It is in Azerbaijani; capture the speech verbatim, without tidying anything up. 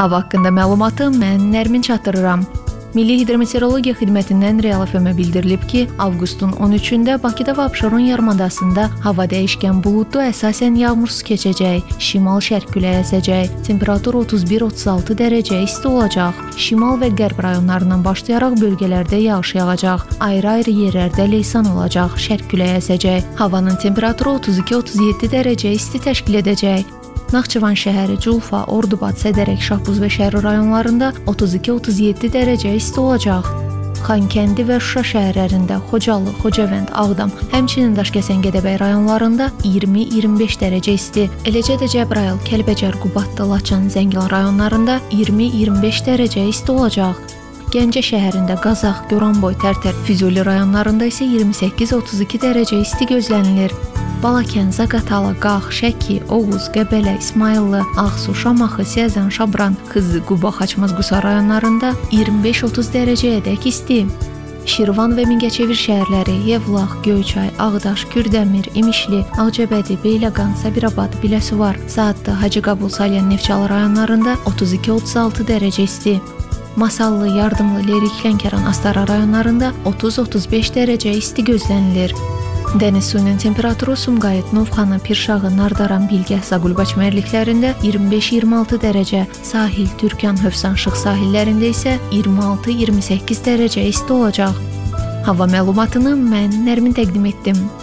Hava haqqında məlumatı mən Nərmin çatdırıram. Milli Hidrometeorologiya Xidmətindən Real F M-ə bildirilib ki, avqustun on üçündə Bakıda və Abşeron yarımadasında hava dəyişkən buludlu, əsasən yağmursuz keçəcək, şimal-şərq küləyi əsəcək, temperatur otuz bir otuz altı dərəcə isti olacaq. Şimal və qərb rayonlarından başlayaraq bölgələrdə yağış yağacaq, ayrı-ayrı yerlərdə leysan olacaq, şərq küləyi əsəcək. Havanın temperaturu otuz iki otuz yeddi dərəcə isti təşkil edəcək. Naxçıvan şəhəri, Culfa, Ordubad, Sədərək, Şahbuz və Şərur rayonlarında otuz iki otuz yeddi dərəcə isti olacaq. Xankəndi və Şuşa şəhərlərində, Xocalı, Xocavənd, Ağdam, həmçinin Daşkəsən, Gədəbəy rayonlarında iyirmi iyirmi beş dərəcə isti. Eləcə də Cəbrayıl, Kəlbəcər, Qubadlı, Laçın, Zəngilan rayonlarında iyirmi iyirmi beş dərəcə isti olacaq. Gəncə şəhərində, Qazax, Goranboy, Tərtər, Füzuli rayonlarında isə iyirmi səkkiz otuz iki dərəcə isti gözlənilir. Balakən, Zaqatala, Qax, Şəki, Oğuz, Qəbələ, İsmayıllı, Ağsu, Şamaxı, Siyəzən, Şabran, Xızı, Quba, Xaçmaz, Qusar rayonlarında iyirmi beş otuz dərəcəyədək isti. Şirvan və Mingəçevir şəhərləri, Yevlax, Göyçay, Ağdaş, Kürdəmir, İmişli, Ağcabədi, Beyləqan, Sabirabad, Biləsuvar, Saatlı, Hacıqabul, Salyan, Neftçala rayonlarında otuz iki otuz altı dərəcə isti. Masallı, Yardımlı, Lerik, Lənkəran, Astara rayonlarında otuz otuz beş dərəcə isti gözlənilir. Dəniz suyunun temperaturu Sumqayıt, Novxanı, Pirşağı, Nardaran, Bilgəh, Zaqulbaç mərliklərində iyirmi beş iyirmi altı dərəcə, sahil, Türkan, Hövsan, Şıx sahillərində isə iyirmi altı iyirmi səkkiz dərəcə isti olacaq. Hava məlumatını mən Nərmin təqdim etdim.